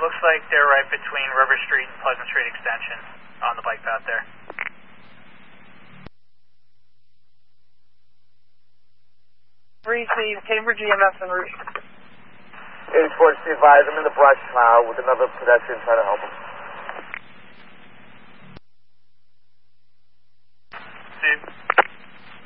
Looks like they're right between River Street and Pleasant Street Extension on the bike path there. Receive Cambridge EMS en route. 84, be advised, I'm in the brush with another pedestrian trying to help him.